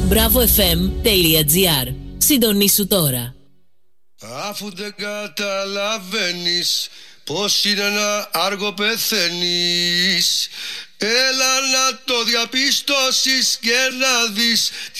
bravofm.gr. Συντονίσου τώρα. Αφού δεν καταλαβαίνεις πως είναι ένα άργο πεθαίνεις, έλα να το διαπιστώσεις και να δεις